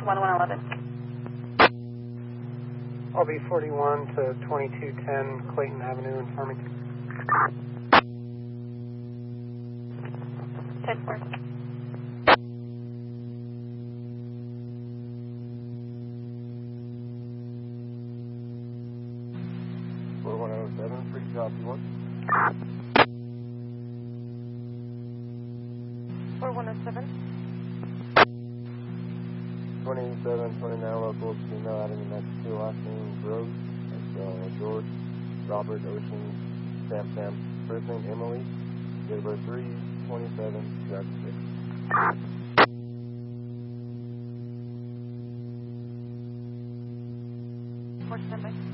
1111. I'll be 41 to 2210 Clayton Avenue in Farmington. 10-4. 4107, free copy 1. 4107. 2729 local, female out of New Mexico, last name Gross. That's George, Robert, Ocean, Sam, first name Emily, date of birth 3/27/2006. 4 standby.